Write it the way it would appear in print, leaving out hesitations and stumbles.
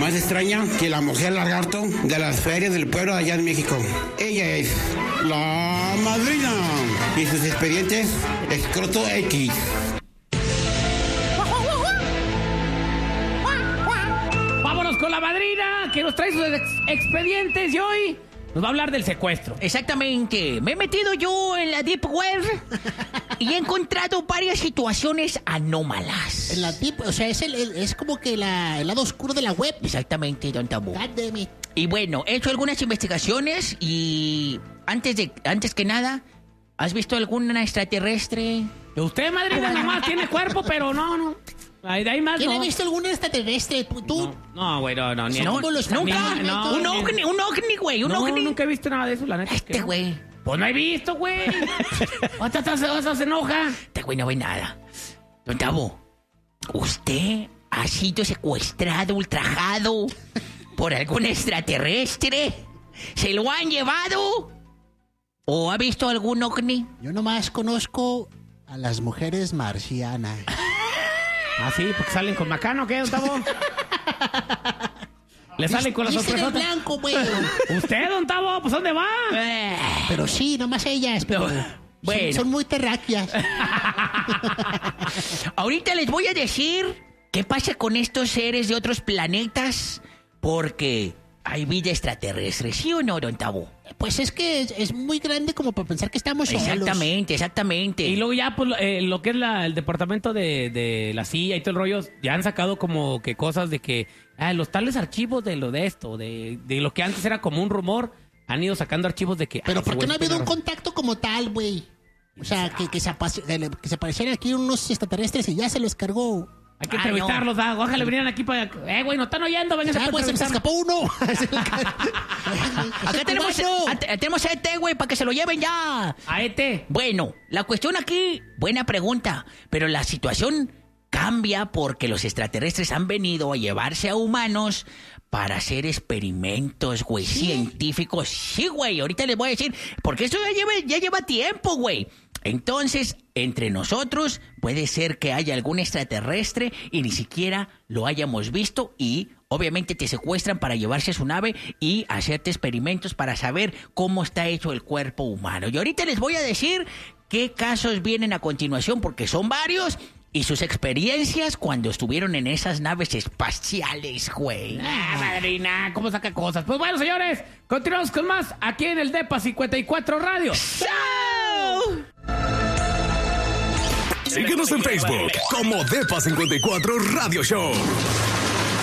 más extraña que la mujer lagarto de las ferias del pueblo allá en México. Ella es la madrina y sus expedientes escroto X. Vámonos con la madrina que nos trae sus expedientes y hoy nos va a hablar del secuestro. Exactamente. Me he metido yo en la Deep Web y he encontrado varias situaciones anómalas. En la Deep, o sea, es como que el lado oscuro de la web. Exactamente, don Tabo. God damn it. Y bueno, he hecho algunas investigaciones y antes que nada, ¿has visto alguna extraterrestre? Usted, madrina, nomás tiene cuerpo, pero no. De ahí más ¿Quién no. ha visto algún extraterrestre? ¿Tú? No, güey, no. Son como los fantasmas, no, Un ovni, güey, un ovni. Nunca he visto nada de eso, la neta. Güey. Pues no he visto, güey. ¿Hasta se enoja? Este güey no ve nada. Don Tabo, ¿usted ha sido secuestrado, ultrajado por algún extraterrestre? ¿Se lo han llevado? ¿O ha visto algún ovni? Yo nomás conozco a las mujeres marcianas. Ah, sí, porque salen con Macano, ¿qué, don Tabo? Le salen con las Dice de sorpresotas. blanco, güey. ¿Usted, don Tabo? Pues ¿dónde va? Pero sí, nomás ellas, pero Bueno. son muy terráqueas. Ahorita les voy a decir qué pasa con estos seres de otros planetas, porque hay vida extraterrestre, ¿sí o no, don Tabo? Pues es que es muy grande como para pensar que estamos solos. Exactamente. Y luego ya, pues, lo que es el departamento de la CIA y todo el rollo, ya han sacado como que cosas de que los tales archivos de lo de esto, de lo que antes era como un rumor, han ido sacando archivos de que... Pero ¿por qué no ha habido un contacto? contacto como tal, güey? O sea, que se aparecieran aquí unos extraterrestres y ya se los cargó. Hay que entrevistarlos, ojalá vinieran aquí para... güey, nos están oyendo, vengan a güey, se nos escapó uno. Acá tenemos a ET, güey, para que se lo lleven ya. A ET. Bueno, la cuestión aquí, buena pregunta, pero la situación cambia porque los extraterrestres han venido a llevarse a humanos para hacer experimentos, güey, científicos. Sí, güey, ahorita les voy a decir, porque esto ya lleva tiempo, güey. Entonces, entre nosotros puede ser que haya algún extraterrestre y ni siquiera lo hayamos visto y obviamente te secuestran para llevarse a su nave y hacerte experimentos para saber cómo está hecho el cuerpo humano. Y ahorita les voy a decir qué casos vienen a continuación porque son varios y sus experiencias cuando estuvieron en esas naves espaciales, güey. Madrina, ¿cómo saca cosas? Pues bueno, señores, continuamos con más aquí en el DEPA 54 Radio. ¡Chao! Síguenos en Facebook como DEPA 54 Radio Show.